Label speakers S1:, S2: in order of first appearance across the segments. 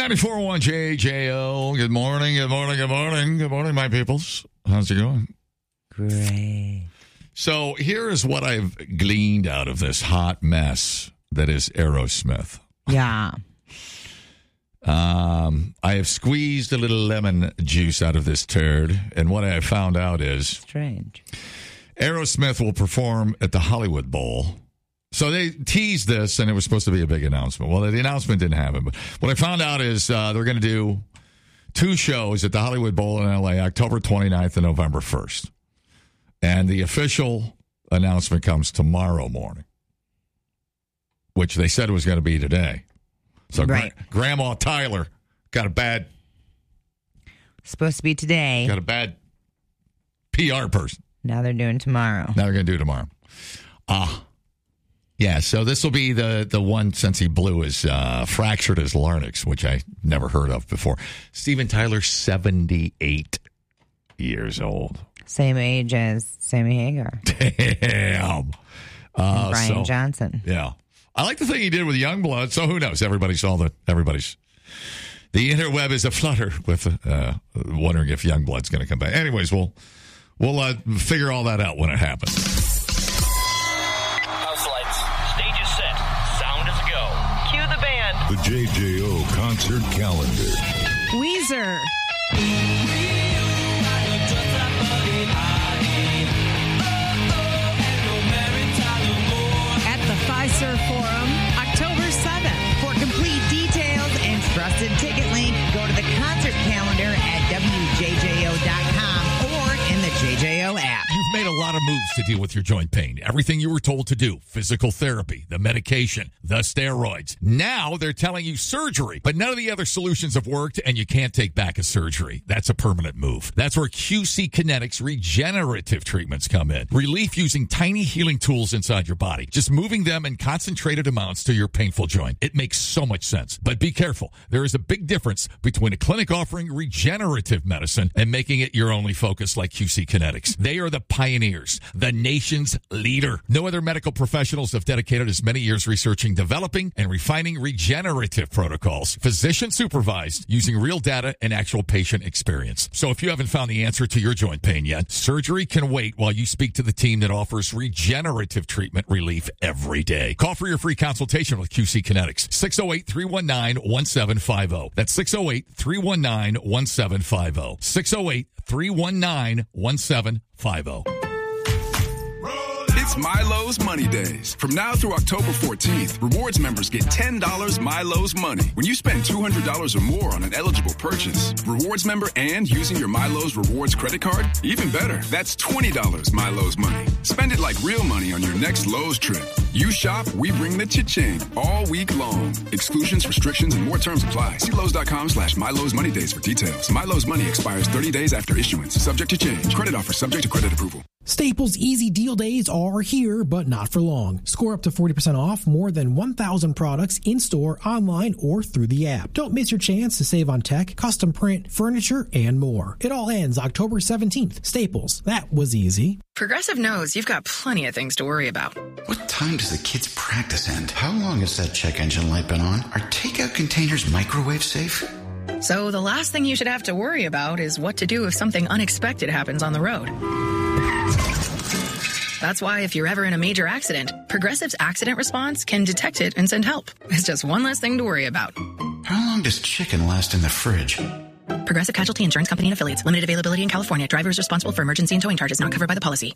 S1: 94.1 JJO. Good morning, good morning, good morning. Good morning, my peoples. How's it going?
S2: Great.
S1: So here is what I've gleaned out of this hot mess that is Aerosmith.
S2: Yeah.
S1: I have squeezed a little lemon juice out of this turd, and what I found out is
S2: Strange.
S1: Aerosmith will perform at the Hollywood Bowl. So they teased this, and it was supposed to be a big announcement. Well, the announcement didn't happen. But what I found out is they're going to do 2 shows at the Hollywood Bowl in L.A., October 29th and November 1st. And the official announcement comes tomorrow morning, which they said was going to be today. So
S2: right.
S1: Grandma Tyler got a bad PR person.
S2: Now they're doing tomorrow.
S1: Now they're going to do tomorrow. Yeah, so this will be the one since he blew his fractured his larynx, which I never heard of before. Steven Tyler, 78 years old.
S2: Same age as Sammy Hagar.
S1: Damn.
S2: And Brian Johnson.
S1: Yeah. I like the thing he did with Youngblood, so who knows? The interweb is aflutter with wondering if Youngblood's going to come back. Anyways, we'll figure all that out when it happens.
S3: House lights, stage is set, sound is a go. Cue the band.
S4: The JJO concert calendar.
S2: Weezer. At the Fiserv Forum, October 7th. For complete details and trusted ticket link, go to the concert calendar at WJJO.com or in the JJO app.
S1: You've made a lot of moves to deal with your joint pain. Everything you were told to do, physical therapy, the medication, the steroids. Now they're telling you surgery, but none of the other solutions have worked and you can't take back a surgery. That's a permanent move. That's where QC Kinetics regenerative treatments come in. Relief using tiny healing tools inside your body, just moving them in concentrated amounts to your painful joint. It makes so much sense, but be careful. There is a big difference between a clinic offering regenerative medicine and making it your only focus like QC Kinetics. They are the pioneers, the nation's leader. No other medical professionals have dedicated as many years researching, developing, and refining regenerative protocols, physician supervised, using real data and actual patient experience. So if you haven't found the answer to your joint pain yet, surgery can wait while you speak to the team that offers regenerative treatment relief every day. Call for your free consultation with QC Kinetics. 608-319-1750. That's 608-319-1750. 608-319-1750.
S5: It's Milo's Money Days. From now through October 14th, rewards members get $10 Milo's Money when you spend $200 or more on an eligible purchase. Rewards member and using your Milo's Rewards credit card? Even better, that's $20 Milo's Money. Spend it like real money on your next Lowe's trip. You shop, we bring the cha-ching all week long. Exclusions, restrictions, and more terms apply. See Lowe's.com/Milo's Money Days for details. Milo's Money expires 30 days after issuance. Subject to change. Credit offer subject to credit approval.
S6: Staples Easy Deal Days are here, but not for long. Score up to 40% off more than 1,000 products in-store, online, or through the app. Don't miss your chance to save on tech, custom print, furniture, and more. It all ends October 17th. Staples. That was easy.
S7: Progressive knows you've got plenty of things to worry about.
S8: What time does the kids' practice end? How long has that check engine light been on? Are takeout containers microwave safe?
S7: So the last thing you should have to worry about is what to do if something unexpected happens on the road. That's why if you're ever in a major accident, Progressive's accident response can detect it and send help. It's just one less thing to worry about.
S8: How long does chicken last in the fridge?
S7: Progressive Casualty Insurance Company and Affiliates. Limited availability in California. Drivers responsible for emergency and towing charges not covered by the policy.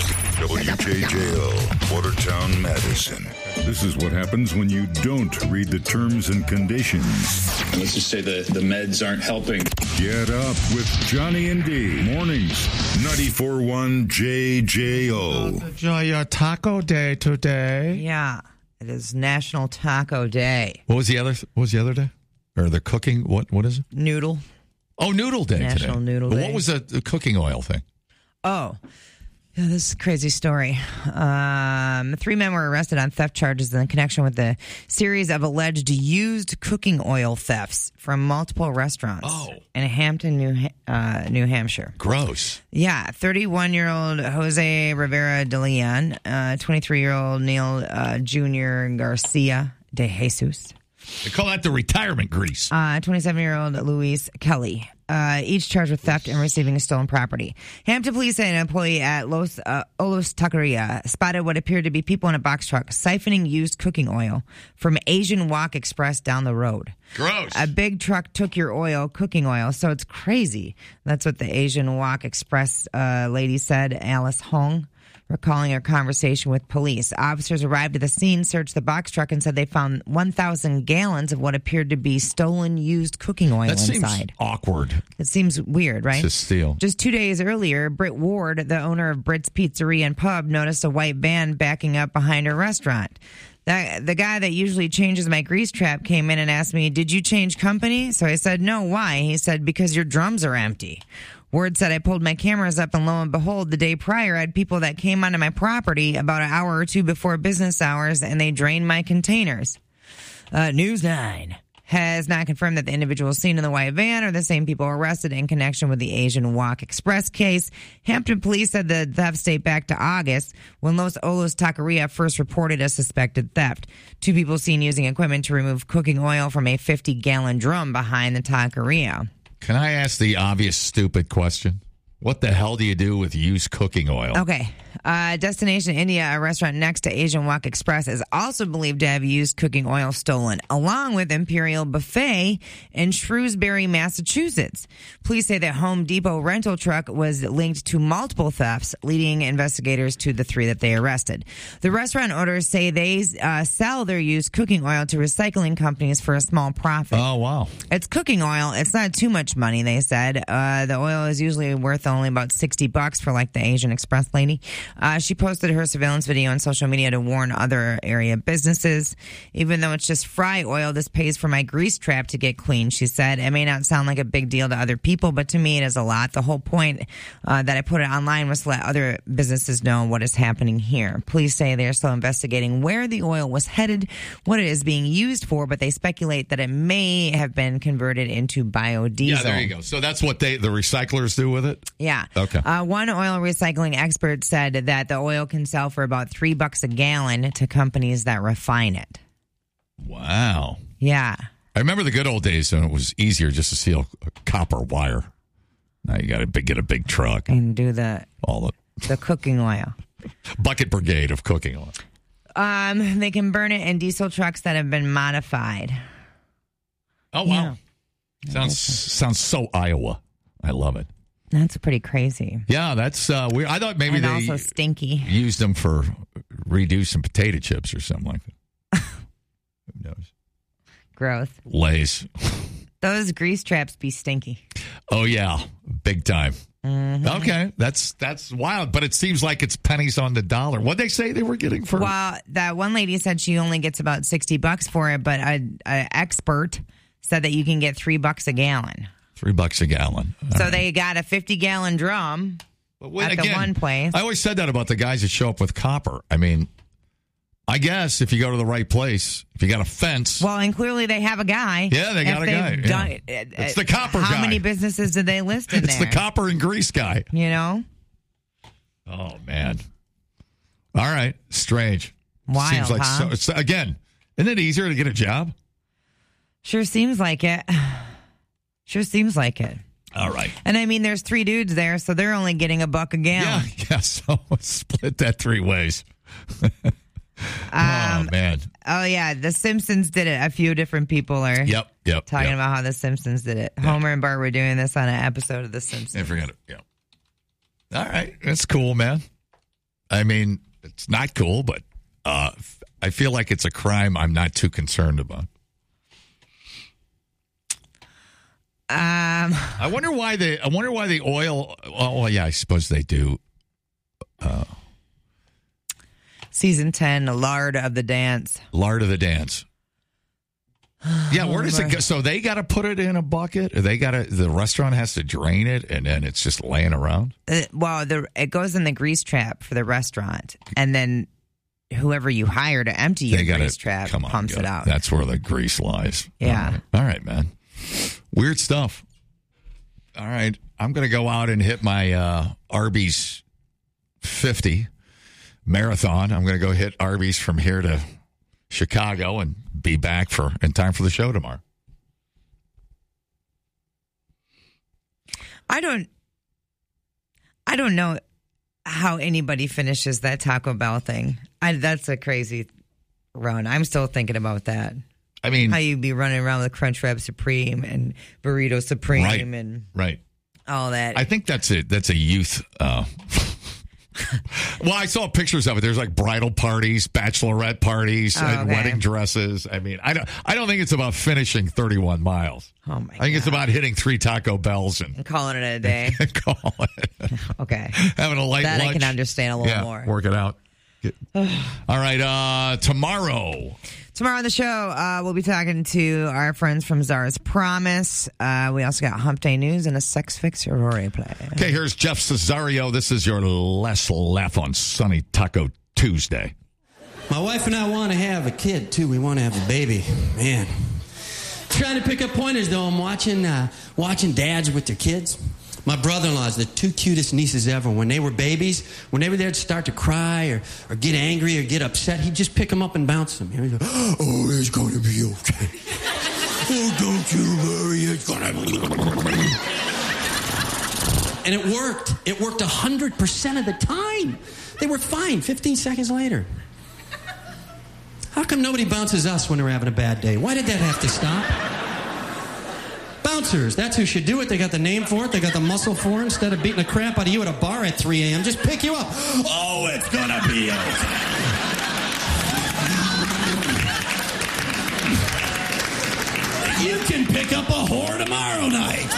S4: WJJO, Watertown, Madison. This is what happens when you don't read the terms and conditions.
S9: And let's just say the meds aren't helping.
S4: Get up with Johnny and D. Mornings, 94.1 JJO.
S10: Enjoy your taco day today.
S2: Yeah, it is National Taco Day.
S1: What was the other day? Or the cooking? What is it?
S2: Noodle.
S1: Oh, Noodle Day today.
S2: National Noodle Day.
S1: What was the cooking oil thing?
S2: Oh, yeah, this is a crazy story. 3 men were arrested on theft charges in connection with the series of alleged used cooking oil thefts from multiple restaurants in Hampton, New Hampshire.
S1: Gross.
S2: Yeah, 31-year-old Jose Rivera de Leon, 23-year-old Neil Jr. Garcia de Jesus,
S1: They call that the retirement grease.
S2: 27-year-old Luis Kelly, each charged with theft and receiving stolen property. Hampton police say an employee at Los Taqueria spotted what appeared to be people in a box truck siphoning used cooking oil from Asian Wok Express down the road.
S1: Gross.
S2: A big truck took your oil, cooking oil, so it's crazy. That's what the Asian Wok Express lady said, Alice Hong, recalling her conversation with police. Officers arrived at the scene, searched the box truck, and said they found 1,000 gallons of what appeared to be stolen used cooking oil
S1: that
S2: inside.
S1: Seems awkward.
S2: It seems weird, right?
S1: To steal.
S2: Just 2 days earlier, Britt Ward, the owner of Britt's Pizzeria and Pub, noticed a white van backing up behind her restaurant. The guy that usually changes my grease trap came in and asked me, "Did you change company?" So I said, "No, why?" He said, "Because your drums are empty." Word said I pulled my cameras up, and lo and behold, the day prior, I had people that came onto my property about an hour or two before business hours, and they drained my containers. News 9 has not confirmed that the individuals seen in the white van are the same people arrested in connection with the Asian Wok Express case. Hampton police said the thefts date back to August, when Los Olos Taqueria first reported a suspected theft. 2 people seen using equipment to remove cooking oil from a 50-gallon drum behind the taqueria.
S1: Can I ask the obvious stupid question? What the hell do you do with used cooking oil?
S2: Okay. Destination India, a restaurant next to Asian Wok Express, is also believed to have used cooking oil stolen, along with Imperial Buffet in Shrewsbury, Massachusetts. Police say that Home Depot rental truck was linked to multiple thefts, leading investigators to the 3 that they arrested. The restaurant owners say they sell their used cooking oil to recycling companies for a small profit.
S1: Oh, wow.
S2: It's cooking oil. It's not too much money, they said. The oil is usually worth only about $60 for like the Asian Express lady. She posted her surveillance video on social media to warn other area businesses. Even though it's just fry oil, this pays for my grease trap to get clean, she said. It may not sound like a big deal to other people, but to me it is a lot. The whole point that I put it online was to let other businesses know what is happening here. Police say they're still investigating where the oil was headed, what it is being used for, but they speculate that it may have been converted into biodiesel.
S1: Yeah, there you go. So that's what the recyclers do with it?
S2: Yeah.
S1: Okay.
S2: One oil recycling expert said that the oil can sell for about $3 a gallon to companies that refine it.
S1: Wow.
S2: Yeah.
S1: I remember the good old days when it was easier just to steal copper wire. Now you got to get a big truck
S2: and do the cooking oil.
S1: Bucket brigade of cooking oil.
S2: They can burn it in diesel trucks that have been modified.
S1: Oh wow. Yeah. Sounds so Iowa. I love it.
S2: That's pretty crazy.
S1: Yeah, that's weird. I thought maybe
S2: and
S1: they
S2: also stinky.
S1: Used them for reducing potato chips or something like that. Who knows?
S2: Gross.
S1: Lay's.
S2: Those grease traps be stinky.
S1: Oh yeah, big time.
S2: Mm-hmm.
S1: Okay, that's wild, but it seems like it's pennies on the dollar. What'd they say they were getting for?
S2: Well, that one lady said she only gets about $60 for it, but an expert said that you can get $3 a gallon.
S1: $3 a gallon.
S2: So they got a 50-gallon drum at the one place.
S1: I always said that about the guys that show up with copper. I mean, I guess if you go to the right place, if you got a fence.
S2: Well, and clearly they have a guy.
S1: Yeah, they got a guy. It's the copper guy.
S2: How many businesses did they list in there?
S1: It's the copper and grease guy.
S2: You know?
S1: Oh, man. All right. Strange.
S2: Wild,
S1: seems like
S2: huh?
S1: Again, isn't it easier to get a job?
S2: Sure seems like it. Sure seems like it.
S1: All right.
S2: And I mean, there's 3 dudes there, so they're only getting $1 a gallon.
S1: Yeah, so split that 3 ways. Oh, man.
S2: Oh, yeah. The Simpsons did it. A few different people are talking about how The Simpsons did it. Homer and Bart were doing this on an episode of The Simpsons.
S1: I forget it. Yeah. All right. That's cool, man. I mean, it's not cool, but I feel like it's a crime I'm not too concerned about. I wonder why the oil. Well, yeah, I suppose they do.
S2: Season 10, Lard of the Dance.
S1: Lard of the Dance. Yeah, where does it go? So they got to put it in a bucket. Or the restaurant has to drain it, and then it's just laying around.
S2: It goes in the grease trap for the restaurant, and then whoever you hire to empty your grease trap pumps it out.
S1: That's where the grease lies.
S2: Yeah.
S1: All right, man. Weird stuff. All right. I'm going to go out and hit my Arby's 50 marathon. I'm going to go hit Arby's from here to Chicago and be back in time for the show tomorrow.
S2: I don't know how anybody finishes that Taco Bell thing. That's a crazy run. I'm still thinking about that.
S1: I mean,
S2: how you be running around with Crunchwrap Supreme and Burrito Supreme and all that.
S1: I think that's a youth. Well, I saw pictures of it. There's like bridal parties, bachelorette parties, and wedding dresses. I mean, I don't think it's about finishing 31 miles.
S2: Oh my!
S1: I think it's about hitting 3 Taco Bells and
S2: calling it a day.
S1: Call it.
S2: Okay.
S1: Having a light lunch.
S2: I can understand a little more.
S1: Work it out. All right. Tomorrow
S2: on the show, we'll be talking to our friends from Zara's Promise. We also got Hump Day News and a Sex Fix or replay.
S1: Okay, here's Jeff Cesario. This is your less laugh on Sunny Taco Tuesday.
S11: My wife and I want to have a kid, too. We want to have a baby. Man. Trying to pick up pointers, though. I'm watching dads with their kids. My brother-in-law's the 2 cutest nieces ever. When they were babies, whenever they'd start to cry or get angry or get upset, he'd just pick them up and bounce them. He'd go, oh, it's going to be okay. Oh, don't you worry, it's going to be okay. And it worked. It worked 100% of the time. They were fine 15 seconds later. How come nobody bounces us when we're having a bad day? Why did that have to stop? Bouncers, that's who should do it. They got the name for it. They got the muscle for it. Instead of beating the crap out of you at a bar at 3 a.m., just pick you up. Oh, it's gonna be okay. You can pick up a whore tomorrow night.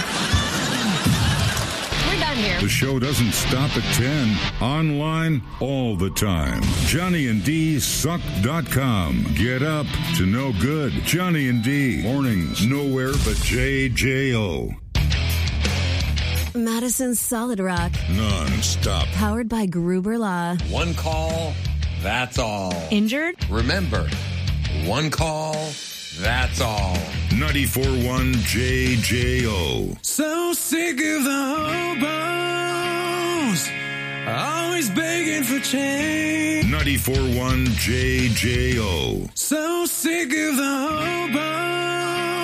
S7: We're done here.
S4: The show doesn't stop at 10. Online all the time. JohnnyandDSuck.com. Get up to no good. Johnny and D. Mornings. Nowhere but JJO.
S12: Madison Solid Rock.
S4: Non-stop.
S12: Powered by Gruber Law.
S13: One call, that's all.
S12: Injured?
S13: Remember, one call, that's all.
S4: 94.1 JJO.
S14: So sick of the hobos, always begging for change.
S4: 94.1 JJO.
S14: So sick of the hobos.